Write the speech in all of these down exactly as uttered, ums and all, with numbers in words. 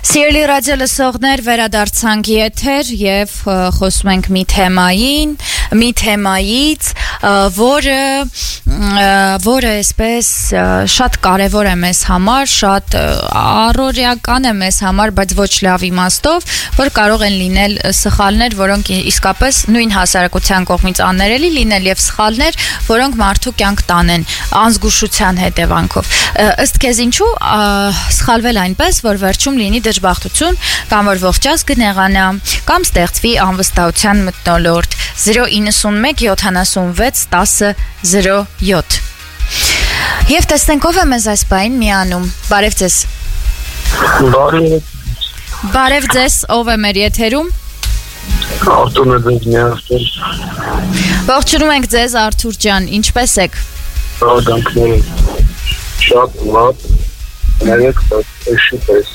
Սիրելի ռադիո լսողներ, վերադարձանք եթեր եւ խոսում ենք մի թեմային, մի թեմայից, որը որը այսպես շատ կարեւոր է մեզ համար, շատ առօրյական է մեզ համար, բայց ոչ լավ իմաստով, որ կարող են լինել սխալներ, որոնք իսկապես նույն հասարակության կողմից աներելի լինել եւ սխալներ, որոնք մարդու կյանք տանեն անզգուշության հետևանքով։ Ըստ քեզ ինչու սխալվել այնպես, որ վերջում լինի դժբախտություն կամ որ ողջած կնեղանա կամ ստեղծվի անվստահության մթնոլորտ zero nine one seven six one zero zero seven Եվ տեսնենք ով է մեզ այս բային միանում։ Բարև ձեզ։ Բարև։ Բարև ձեզ, ով է մեր եթերում։ Արտուրն է ձեզ միացել։ Ողջունում ենք ձեզ Արթուր ջան, ինչպե՞ս եք։ Ողջույն։ Շատ լավ։ Ներեք էշի պես։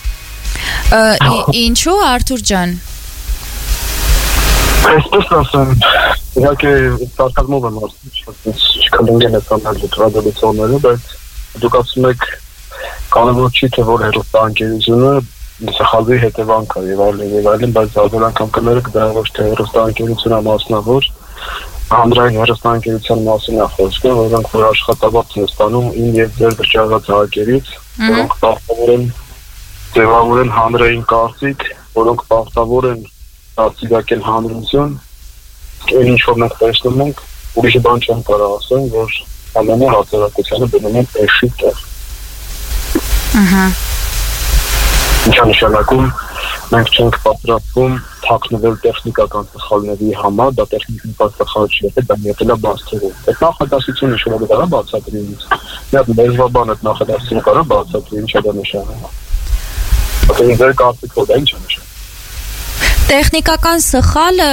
Ինչու Արթուր ջան։ Այսպես ասեմ, իհարկե տարկազմով եմ ասում, չկլինգեն է տանել դրադալիցոնները, բայց դուք ասում եք կարևոր չի թե որ հեռուստաընկերությունը սխալվի հետևանք է եւ այլն եւ այլն, բայց ազգային անգամ կներեք դա ոչ թե հեռուստաընկերությունը մասնավոր, հանրային հեռուստաընկերության մասին է խոսքը, որոնք որ աշխատավարձ են ստանում ին եւ ձեր վճարած հարկերից, որոնք պարտավոր են ձևավորել հանրային կարծիք, որոնք պարտավոր են դասիդակել հանրություն, այն ինչ որ մենք տեսնում ենք, ուրիշ բան չեմ կարող ասել, որ ամենը հասարակությանը բնում են էշի տեղ։ Ահա։ Ինչա նշանակում, մենք չենք պատրաստվում թաքնվել տեխնիկական սխալների համար, դա տեխնիկական սխալ չի, դա եկել է բացատրում։ Այդ նախադասությունը ինչ որ դա բացատրի ինձ։ Նա լեզվաբան այդ նախադասությունը կարող բացատրի, ինչ է դա նշանակում։ Ո՞նց է կարծիքով դա ինչ է նշանակում։ Տեխնիկական սխալը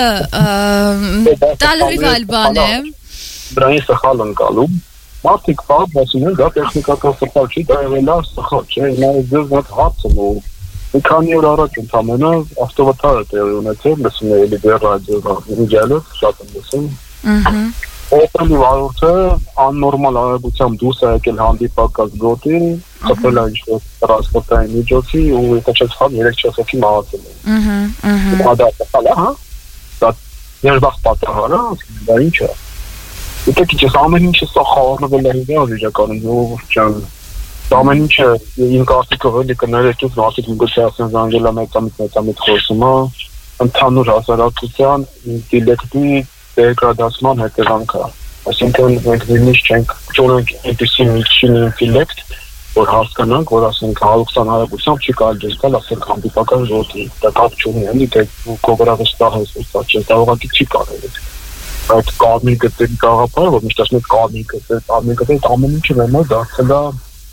դա լրիվ այլ բան է։ Դրանից սխալ ընկալում։ Մարդիկ բաղ ասում են, դա տեխնիկական սխալ չի, դա եղել է սխալ, չէ, նա ձեզ մոտ հարցն ու մի քանի օր առաջ ընդամենը ավտովթարը տեղի ունեցել, լսում էի դեռ ռադիո միջալը, շատ եմ լսում։ Ահա։ Օպելի վարորդը աննորմալ արագությամբ դուրս է եկել հանդիպակաց գոտին, խփել է ինչ-որ տրանսպորտային միջոցի ու հետո չափ երեք-չորս հոգի մահացել է։ Ահա, ահա։ Դա սխալ է, հա։ Դա ներբախտ պատահար է, դա ինչ է։ Դուք իջես ամեն ինչը սա խառնվել է իրար իրականում ով ջան։ Ամեն ինչը իմ կարծիքով էլի կներեք ես մարդիկ միգուցե ասեն զանգելա մեծամիտ մեծամիտ խոսում է, ընդհանուր հասարակության ինտելեկտի դեգրադացման հետևանք է։ Այսինքն մենք նույնիսկ չենք ճոնենք այնպիսի միջին ինտելեկտ, որ հասկանանք, որ ասենք հարյուր արագությամբ չի կարելի գալ, ասենք հանդիպական ոտի, դա կապ չունի, էլի դե կողորավստահ է, սա չէ, դա ուղղակի չի կարելի։ Այդ կարմիր գծերի գաղափարը, որ միշտ ասում եք կարմիր գծեր, կարմիր գծեր ամեն ինչը մենակ դարձել է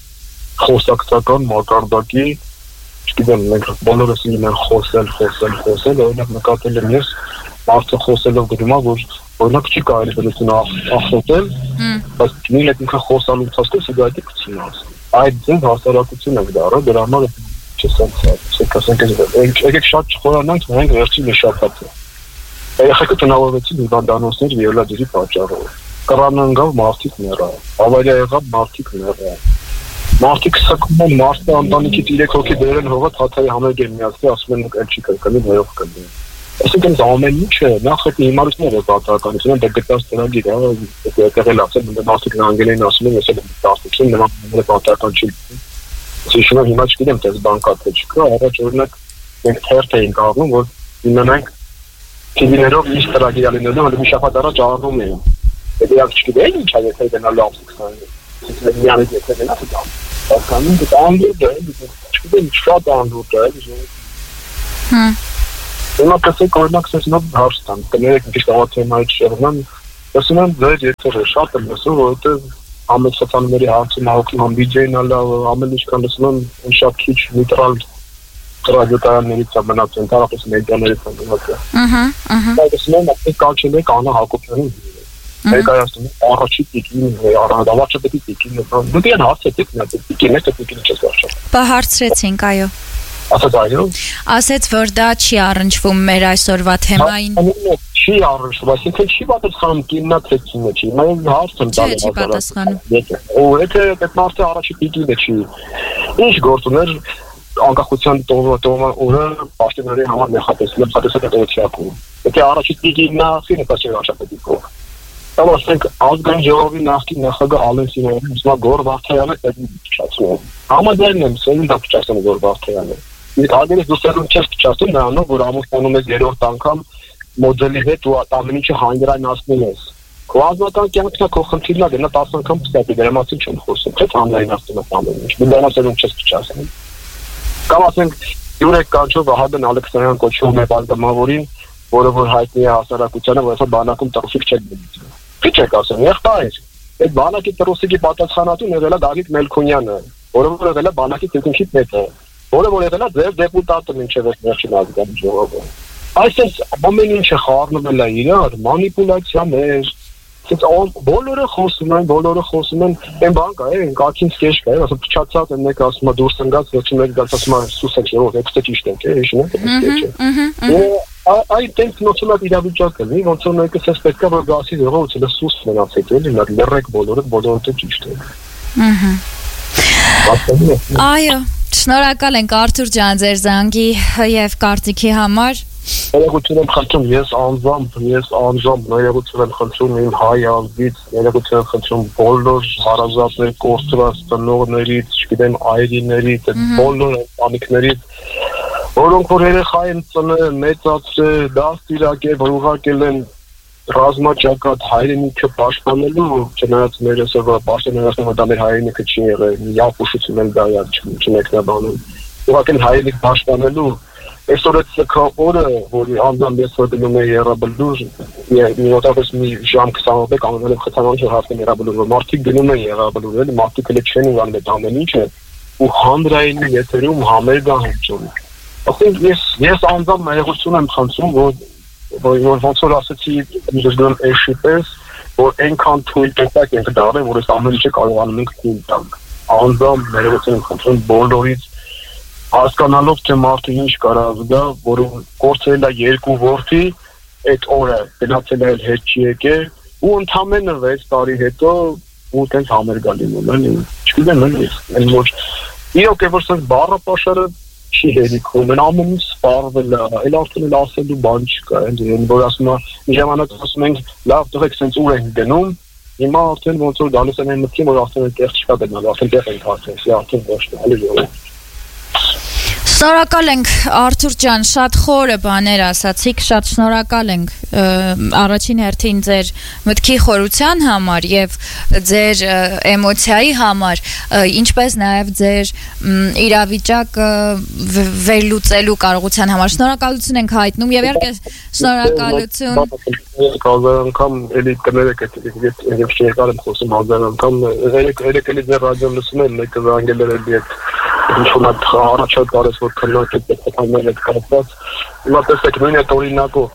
խոսակցական մակարդակի, չգիտեմ, մենք բոլորս ինքն են խոսել, խոսել, խոսել, օրինակ նկատել եմ ես մարդը խոսելով գրում է, որ օրինակ չի կարելի բնությունը ախոտել, բայց նույն այդ ինքը խոսալու ընթացքում սիգարետի քցին ասում։ Այդ ձև հասարակություն եք դառը, դրա համար չսենց է, չեք ասենք, եկեք շատ չխորանանք, մենք վերջին մի շաբաթը։ Երեխեքը տնավորվեցին հիվանդանոցներ վիոլադերի պատճառով։ Կռանը ընկավ մարդիկ մեռա, ավարիա եղավ մարդիկ մեռա։ Մարդիկ սակում են մարդը ընտանիքից երեք հոգի բերեն հողը թաթարի համերգեր միացնի, ասում են եք չի կրկնի, մերով կլինի։ Այսինքն ամեն ինչը նախ այդ հիմարությունները պատահականություն, դա գտած ծրագիր է, եկել ասել, մարդիկ զանգել են ասում են, ես էլ դասություն նման պատահական չի։ Հիշում եմ հիմա չգիտեմ, թե բան կա թե չկա, առաջ օրինակ մենք թերթ էինք առնում, որ իմանանք Քիդիներով ինչ տրագեդիա լինելու, հələ մի շաբաթ առաջ առնում էին։ Եթե ես չգիտեի ինչ է, եթե գնալ լավսքսան։ Իսկ մի ամիս եթե գնա դա։ Հասկանում եք, անդուրջ է, չգիտեմ, շատ անդուրջ է։ Հմ։ Հիմա կսեք օրինակ ես նոր հարց տամ, կներեք ինչ կա թեմայի շերնան, ասում եմ ձեր եթե շատ եմ լսում, որովհետև ամեն սոցիալների հարցում հաղորդում համ վիդեոն ալա, ամեն ինչ կան լսում եմ շատ քիչ նեյտրալ ռադիոկայաններից է մնացել, կարապես մեդիաներից է մնացել։ Ահա, ահա։ Բայց նույն այդ կալչել եք Անա Հակոբյանին։ Ներկայացնում առաջի տիկին, առաջի պետի տիկին, դուք են հարցեցիք նա տիկին, այդ տիկին չես վերջացել։ Բա հարցրեցինք, այո։ Ասած այո։ Ասեց, որ դա չի առնչվում մեր այսօրվա թեմային։ Չի առնչվում, այսինքն չի պատասխանում կիննա թե կինը չի։ Մենք հարց եմ տալիս։ Չի պատասխանում։ Ու եթե այդ մարդը առաջի տիկինը չի։ Ինչ գործ ուներ անկախության օրը պաշտոնների համար նախատեսել նախատեսել դեպքում։ Եթե առաջի տիգին նախին է պատճառ աշխատի կող։ Կամ ասենք ազգային ժողովի նախկին նախագահ Ալեն Սիմոնյանը ուսմա Գոր Վարդայանը փչացնում։ Համաձայն եմ, սերուն դա փչացնում Գոր Վարդայանը։ Իսկ ագերես դուսերուն չես փչացնում նրանով, որ ամուսնանում ես երրորդ անգամ մոդելի հետ ու ամեն ինչը հանրայնացնում ես։ Քո ազգական կյանքն է քո խնդիրն է, նա տասը անգամ փստի դրա մասին չեմ խոսում, թե հանրայնացնում ես ամեն ինչ։ Դու դրանով չես փչացնում։ Կամ ասենք Յուրեք Կանչով Վահագն Ալեքսանյան կոչվում է բազմավորին, որը որ հայտնի է հասարակությանը, որովհետև բանակում տրուսիկ չեք դիմում։ Ինչ եք ասում, եղբայր։ Այդ բանակի տրուսիկի պատասխանատուն եղել է Դավիթ Մելքոնյանը, որը որ եղել է բանակի քննիչի պետը, որը որ եղել է ձեր դեպուտատը մինչև վերջին ազգային ժողովը։ Այսպես ամեն ինչը խառնվել է իրար, մանիպուլյացիաներ, Since բոլորը խոսում են, բոլորը խոսում են, այն բան կա, այն կակին սկեշ կա, ասում փչացած են մեկ ասում է դուրս ընկած, վերջին մեկ գած ասում է սուսեք երով, էքստե ճիշտ է, չէ՞, հիշում եք դա։ Այ տենց նոցնակ իրավիճակը լի, ոնց որ մեկը ասես պետք է որ գասի երով ցելը սուս մնացեք, էլի, նա լրեք բոլորը, բոլորը ճիշտ է։ Այո, շնորհակալ ենք Արթուր ջան ձեր զանգի եւ կարծիքի համար։ Ներողություն եմ խնդրում, ես անձամբ, ես անձամբ ներողություն եմ խնդրում իմ հայ ազգից, ներողություն եմ խնդրում բոլոր հարազատներ, կորցրած ծնողներից, չգիտեմ, այրիներից, բոլոր ընտանիքներից, որոնք որ երեխա են ծնել, մեծացրել, դաստիարակել, որ ուղարկել են ռազմաճակատ հայրենիքը պաշտպանելու, չնայած մեր այսօրվա պաշտոնյաներն որ դա մեր հայրենիքը չի եղել, յապուշություն են դա չմեկնաբանում, ուղարկել հայրենիք պաշտպանելու Այսօր այդ սքա օրը, որի անձամբ ես որ գնում եմ Եղաբլուր, մոտավորապես մի ժամ քսանոթ դեկա անվել եմ խթանանքի հասնում Եղաբլուր, որ մարդիկ գնում են Եղաբլուր, էլի մարդիկ էլ չեն ուրանում այդ ամեն ինչը, ու հանրային եթերում համերգ են հնչում։ Ասենք ես ես անձամբ ներողություն եմ խնդրում, որ որ ոնց որ ասեցի, ես գնում էշի պես, որ այնքան թույլ տեսակ ենք դառել, որ այս ամեն ինչը կարողանում ենք թույլ տանք։ Անձամբ ներողություն եմ խնդրում բոլորից Հասկանալով թե մարդը ինչ կարող դա, որ կորցրել է երկու որդի, այդ օրը գնացել է հետ չի եկել, ու ընդամենը վեց տարի հետո ու տենց համերգ լինում, էլի, չգիտեմ, էլի, այն որ իրոք է որ սենց բառապաշարը չի հերիքում, այն ամեն ինչ սպառվել է, այլ արդեն էլ ասելու բան չկա, այն որ ասում է, մի ժամանակ ասում ենք, լավ, տղեկ սենց ուր ենք գնում, հիմա արդեն ոնց որ գալիս են այն մտքին, որ արդեն այդտեղ չկա գնալ, արդեն տեղ ենք հասել, սի արդեն ոչ թե, էլի ժողով։ Շնորհակալ ենք Արթուր ջան, շատ խորը բաներ ասացիք, շատ շնորհակալ ենք առաջին հերթին ձեր մտքի խորության համար եւ ձեր էմոցիայի համար, ինչպես նաեւ ձեր իրավիճակը վերլուծելու կարողության համար։ Շնորհակալություն ենք հայտնում եւ իհարկե շնորհակալություն։ Հազար անգամ էլի կներեք այդ ես չեկար եմ խոսում հազար անգամ երեք երեք էլի ձեր ռադիոն լսում եմ մեկը զանգել էր էլի այդ ինչ-որ առաջարկ արես որ քննարկել եք պետքաներ այդ կապված հիմա տեսեք նույն այդ օրինակով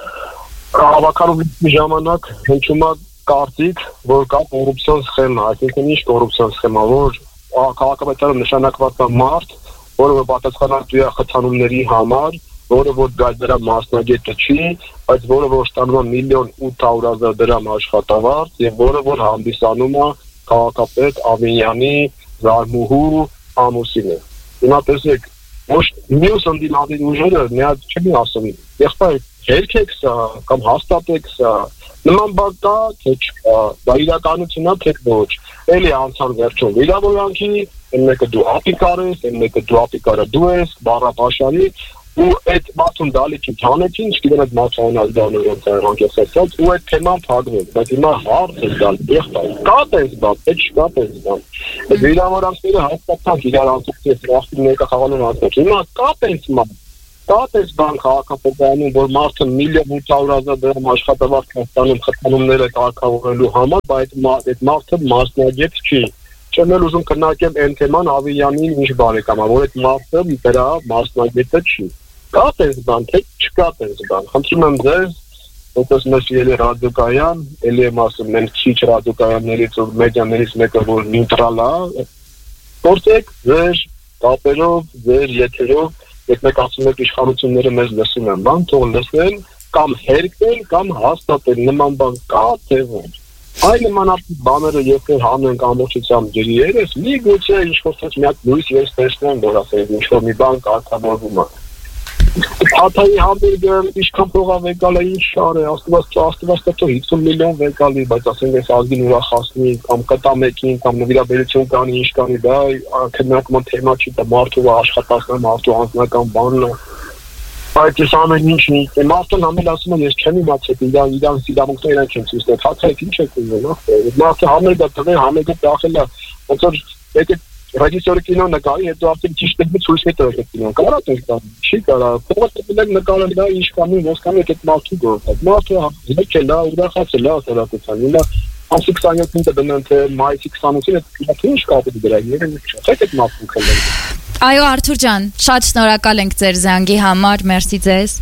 հավաքարու ժամանակ հնչում է կարծիք որ կա կոռուպցիոն սխեմա այսինքն ինչ կոռուպցիոն սխեմա որ քաղաքապետարում նշանակված է մարդ որը պատասխանատու է խթանումների համար որը որ դրա մասնագետը չի, բայց որը որ ստանում է միլիոն ութ հարյուր հազար դրամ աշխատավարձ եւ որը որ հանդիսանում է քաղաքապետ Ավինյանի զարմուհու ամուսինը։ Հիմա տեսեք, ոչ մյուս ընդդիմադիր ուժերը միած չեն ասում, եղբայր հերքեք սա կամ հաստատեք սա, նման բան կա, թե չկա, դա իրականությունն է, թե ոչ։ Էլի անցան վերջում վիրավորանքի, այն մեկը դու ապիկար ես, այն մեկը դու ապիկարը դու ես, բառապաշարի ու այդ մարդուն դալիքի թանեցին, չգիտեմ այդ մարդանալ դանու ոնց է անկես ասած, ու այդ թեման փակվեց, բայց հիմա հարց է դալ, եղբայր, կա տես բան, թե չկա տես բան։ Այդ վիրավորանքները հաստատանք իրար անցուկցի ռախտի ներկա խաղանում անցնեք, հիմա կա տես բան, կա տես բան քաղաքապետարանում, որ մարդը միլիոն ութ հարյուր հազար դրամ աշխատավարձ է ստանում խթանումները կարգավորելու համար, բայց այդ մարդը մասնագետ չի։ Չեմ էլ ուզում քննարկեմ այն թեման Ավիյանին ինչ բարեկամ է, որ այդ մարդը դրա մասնագետը չի։ Կա տես բան, թե չկա տես բան։ Խնդրում եմ ձեզ, որպես մեր սիրելի ռադիոկայան, էլի եմ ասում, մենք քիչ ռադիոկայաններից ու մեդիաներից մեկը որ նյութրալ է, գործեք ձեր կապերով, ձեր եթերով, երբ մեկ ասում եք իշխանությունները մեզ լսում են, բան թող լսեն, կամ հերկել, կամ հաստատել նման բան կա թե ոչ։ Այլ նմանատիպ բաները երբ որ հանենք ամբողջությամբ ջրի երես, միգուցե ինչ-որ մի հատ լույս ես տեսնեմ, որ ասես ինչ-որ մի բան կարգավորվում է։ Հաթայի համերգը ինչքան փող եկալ է, ինչ շարը, աստված աստված տո հիսուն միլիոն եկալի, բայց ասենք ես ազգին ուրախացնի կամ կտա մեկին կամ նվիրաբերություն կանի, ինչ կանի, դա քննարկման թեմա չի, դա մարդու աշխատանքն է, մարդու անձնական բանն է։ Այդ ես ամեն ինչն է, մարդուն համել ասում են, ես չեմ իմացել, իրան իրան իրավունքները իրան չեմ ցույց տվել, հաթայք ինչ եք ուզում, ախ, մարդը համերգը տվել, համերգը տախել է, ոնց որ եթե ռեժիսորը կինո նկարի, հետո արդեն ճիշտ է ցույց է տվել կինոն, կարա տես չի կարա, փողոց դեպի նկարել դա ինչ կանի, ոնց կանի այդ մարդու գործ, մարդը եկել է, ուրախացել է ասարակության, ինա ամսի քսաներկուսը դնան թե մայիսի քսանութին այդ ինչ կապի դրա երեն չէ, այդ մարդուն քելը։ Այո Արթուր ջան, շատ շնորհակալ ենք ձեր զանգի համար, մերսի ձեզ։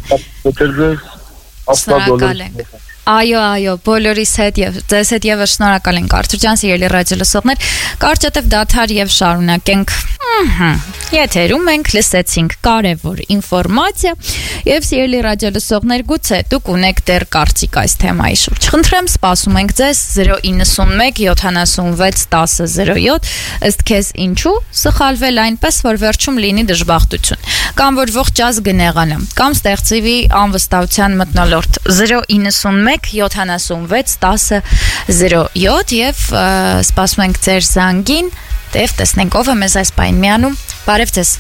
Շնորհակալ ենք։ Այո, այո, բոլորիս հետ եւ ձեզ հետ եւս շնորհակալ ենք Արթուր ջան, սիրելի ռադիոլսողներ, կարճատև դաթար եւ շարունակենք։ Ահա, եթերում ենք, լսեցինք կարևոր ինֆորմացիա եւ սիրելի ռադիոլսողներ, գուցե դուք ունեք դեռ կարծիք այս թեմայի շուրջ։ Խնդրեմ, սպասում ենք ձեզ zero nine one seven seven one zero zero seven, ըստ քեզ ինչու սխալվել այնպես, որ վերջում լինի դժբախտություն, կամ որ ողջ ազգ գնեղանը, կամ ստեղծվի անվստահության մթնոլորտ zero nine one seven seven one zero zero seven եւ սպասում ենք ձեր զանգին, դեպ տեսնենք ով է մեզ այս պայն միանում։ Բարև ձեզ։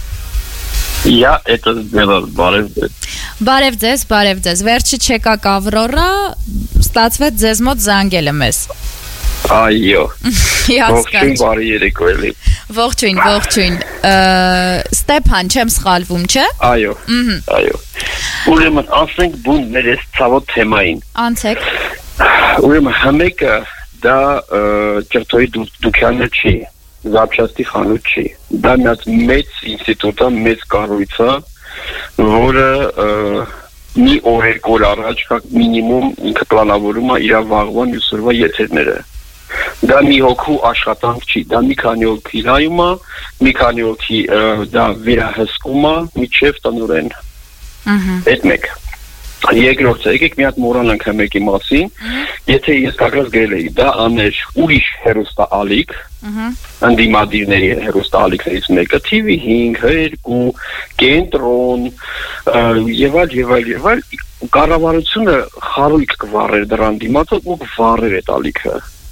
Я это сделал, բարև ձեզ։ Բարև ձեզ, բարև ձեզ։ Վերջի չեկակ Ավրորա ստացվեց ձեզ մոտ զանգելը մեզ։ Այո։ Ողջույն, բարի երեկո էլի։ Ողջույն, ողջույն։ Ստեփան, չեմ սխալվում, չէ՞։ Այո։ Այո։ Ուրեմն ասենք բուն մեր այս ցավոտ թեմային։ Անցեք։ Ուրեմն համեկը դա ճրտոյի դուքյանը չի, զապչաստի խանութ չի։ Դա մեծ ինստիտուտ է, մեծ կառույց է, որը մի օր երկու օր առաջ մինիմում ինքը պլանավորում է իր վաղվա մյուսօրվա եթերները։ Դա մի հոգու աշխատանք չի, դա մի քանի հոգի նայում է, մի քանի հոգի դա վերահսկում է, միջև տնօրեն։ Այդ մեկ։ Երկրորդը, եկեք մի հատ մոռանանք մեկի մասին, եթե ես կագրած գրել էի, դա աներ ուրիշ հեռուստաալիք, ընդդիմադիրների հեռուստաալիքներից մեկը, T V five, two, կենտրոն, եւ այլ եւ այլ եւ այլ, կառավարությունը խարույկ կվառեր դրան դիմաց ու կվառեր այդ ալիքը։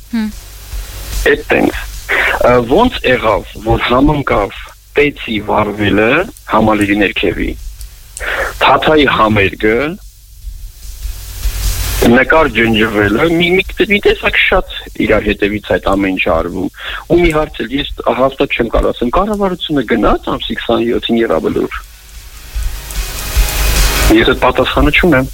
Այդտենց։ Ոնց եղավ, որ համընկավ Պետի վառվելը համալիրի ներքևի, Թաթայի համերգը, նկար ջնջվելը, մի մի տեսակ շատ իրար հետևից այդ ամեն ինչ արվում։ Ու մի հարց էլ ես հաստատ չեմ կարող ասեմ, կառավարությունը գնաց ամսի քսաներկուսին Եղավլուր։ Ես այդ պատասխանը չունեմ։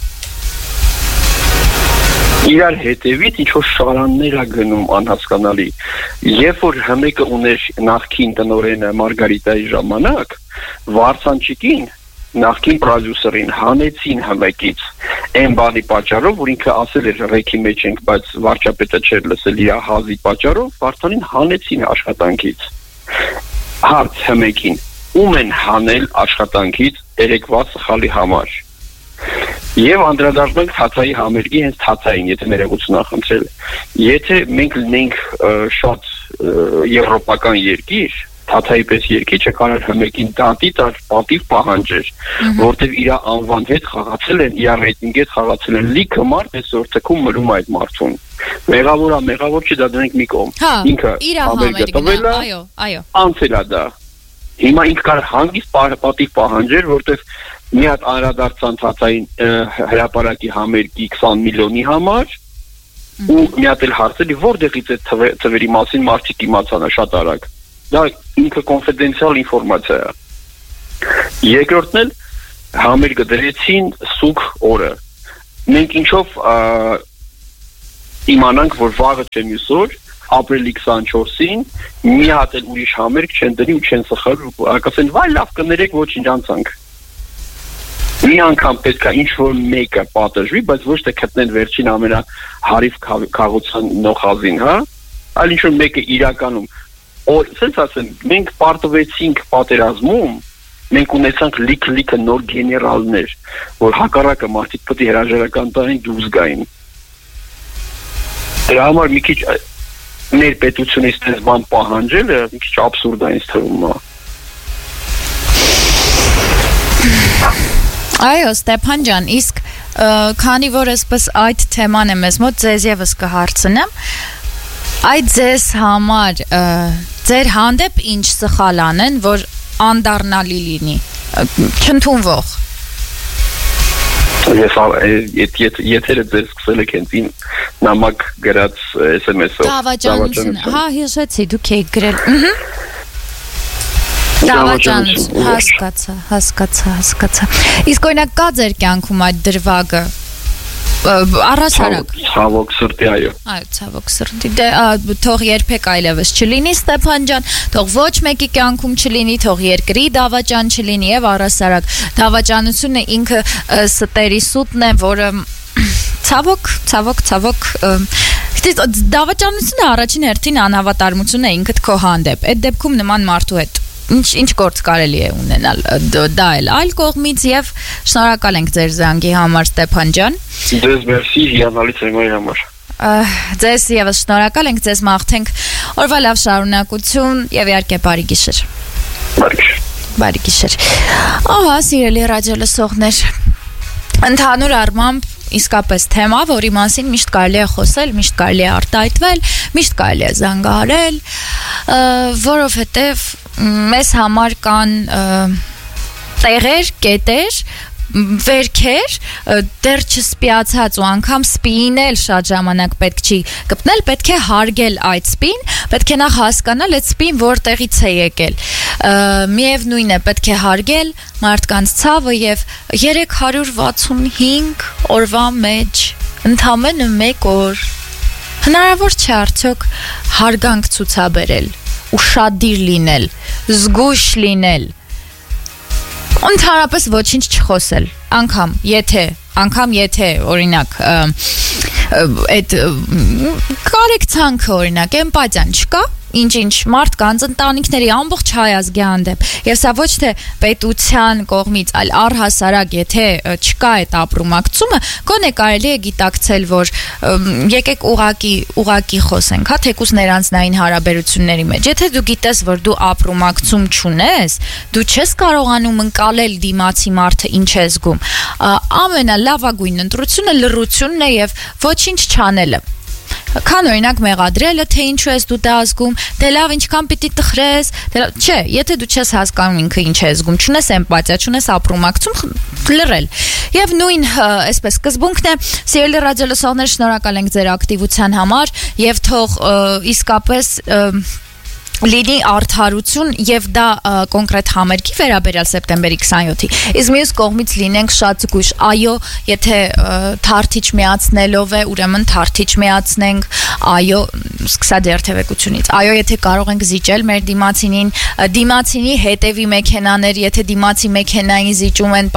Իրար հետևից ինչ որ շարաններ է գնում անհասկանալի։ Երբ որ հմեկը ուներ նախքին տնօրենը Մարգարիտայի ժամանակ, Վարդանչիկին նախքին պրոդյուսերին հանեցին հմեկից այն բանի պատճառով, որ ինքը ասել էր ռեքի մեջ ենք, բայց վարչապետը չէր լսել իր հազի պատճառով, Վարդանին հանեցին աշխատանքից։ Հարց հմեկին, ում են հանել աշխատանքից երեկվա սխալի համար։ Եվ անդրադառնում ենք Թաթայի համերգի հենց Թաթային, եթե ներողություն ախնդրել։ Եթե մենք լինենք շատ եվրոպական երկիր, Թաթայի պես երկիչը կարող հմեկին տատի տար պատիվ պահանջեր, որտեղ իր անվան հետ խաղացել են, իր ռեյտինգի հետ խաղացել են լիքը մարդ, այսօր թքում մրում այդ մարդուն։ Մեղավոր է, մեղավոր չի, դա դրանք մի կողմ։ Ինքը համերգը տվել է, այո, այո։ Անցել է դա։ Հիմա ինքը կարող հանգիստ պատիվ պահանջեր, որտեղ մի հատ անդրադարձան Թաթային հրապարակի համերգի քսան միլիոնի համար, ու մի հատ էլ հարցելի որտեղից այդ թվերի մասին մարդիկ իմացան շատ արագ։ Դա ինքը կոնֆիդենցիալ ինֆորմացիա է։ Երկրորդն էլ համերգը դրեցին սուկ օրը։ Մենք ինչով իմանանք, որ վաղը չէ մյուս օր, ապրիլի քսանչորսին մի հատ էլ ուրիշ համերգ չեն դրի ու չեն սխալու, ասեն վայ լավ կներեք, ոչինչ անցանք։ Մի անգամ պետք է ինչ-որ մեկը պատժվի, բայց ոչ թե գտնեն վերջին ամենահարիվ քաղաքության նոխազին, հա, այլ ինչ-որ մեկը իրականում Or sense ասեմ, մենք պարտվեցինք պատերազմում, մենք ունեցանք լիք-լիքը նոր գեներալներ, որ հակառակը մարդիկ պետք է հրաժարական տային դուրս գային։ Դրա համար մի քիչ մեր պետությունից այս բան պահանջելը մի քիչ աբսուրդ է ինձ թվում է։ Այո, Ստեփան ջան, իսկ քանի որ այսպես այդ թեման է մեզ մոտ, ձեզ եւս կհարցնեմ, այդ ձեզ համար ձեր հանդեպ ինչ սխալ անեն, որ անդառնալի լինի, չընդունվող։ Ես եթերը ձեր սկսել եք հենց իմ նամակ գրած S M S-ով։ Դավաճանություն, հա, հիշեցի, դուք եք գրել։ Դավաճանություն, հասկացա, հասկացա, հասկացա։ Իսկ օրինակ կա ձեր կյանքում այդ դրվագը առհասարակ։ Ցավոք սրտի, այո։ Այո, ցավոք սրտի։ Դե թող երբեք այլևս չլինի, Ստեփան ջան, թող ոչ մեկի կյանքում չլինի, թող երկրի դավաճան չլինի եւ առհասարակ դավաճանությունը ինքը ստերի սուտն է, որը ցավոք, ցավոք, ցավոք դավաճանությունը առաջին հերթին անհավատարմություն է ինքդ քո հանդեպ։ Այդ դեպքում նման մարդու հետ Ինչ ինչ գործ կարելի է ունենալ դա էլ այլ կողմից եւ շնորհակալ ենք ձեր զանգի համար Ստեփան ջան։ Ձեզ մերսի հիանալի թեմայի համար։ Ձեզ եւս շնորհակալ ենք, ձեզ մաղթենք օրվա լավ շարունակություն եւ իհարկե բարի գիշեր։ Բարի գիշեր։ Բարի գիշեր։ Ահա, սիրելի ռադիո լսողներ, ընդհանուր առմամբ իսկապես թեմա, որի մասին միշտ կարելի է խոսել, միշտ կարելի է արտահայտվել, միշտ կարելի է զանգահարել, որովհետև մեզ համար կան տեղեր, կետեր, վերքեր, դեռ չսպիացած ու անգամ սպիին էլ շատ ժամանակ պետք չի գտնել, պետք է հարգել այդ սպին, պետք է նախ հասկանալ այդ սպին որտեղից է եկել։ Միևնույն է, պետք է հարգել մարդկանց ցավը եւ երեք հարյուր վաթսունհինգ օրվա մեջ ընդամենը մեկ օր հնարավոր չէ արդյոք հարգանք ցուցաբերել, ուշադիր լինել, զգույշ լինել, ընդհանրապես ոչինչ չխոսել, անգամ եթե, անգամ եթե օրինակ այդ կարեկցանքը օրինակ էմպաթիան չկա, ինչ-ինչ մարդկանց ընտանիքների ամբողջ հայազգի հանդեպ եւ սա ոչ թե պետության կողմից, այլ առհասարակ եթե չկա այդ ապրումակցումը, գոնե կարելի է գիտակցել, որ եկեք ուղակի ուղակի խոսենք, հա, թեկուզ ներանձնային հարաբերությունների մեջ։ Եթե դու գիտես, որ դու ապրումակցում չունես, դու չես կարողանում ընկալել դիմացի մարդը ինչ է զգում, ամենալավագույն ընտրությունը լռությունն է եւ ոչինչ չանելը։ Քան օրինակ մեղադրելը, թե ինչու ես դու դա զգում, դե լավ ինչքան պիտի տխրես, չէ, եթե դու չես հասկանում ինքը ինչ է զգում, չունես էմպաթիա, չունես ապրումակցում, լռել։ Եվ նույն այսպես սկզբունքն է, սիրելի ռադիո լսողներ, շնորհակալ ենք ձեր ակտիվության համար եւ թող իսկապես լինի արդարություն եւ դա կոնկրետ համերգի վերաբերյալ սեպտեմբերի քսանյոթի։ Իսկ մյուս կողմից լինենք շատ զգույշ։ Այո, եթե թարթիչ միացնելով է, ուրեմն թարթիչ միացնենք, այո, սկսած երթևեկությունից։ Այո, եթե կարող ենք զիջել մեր դիմացինին, դիմացինի հետևի մեքենաներ, եթե դիմացի մեքենային զիջում են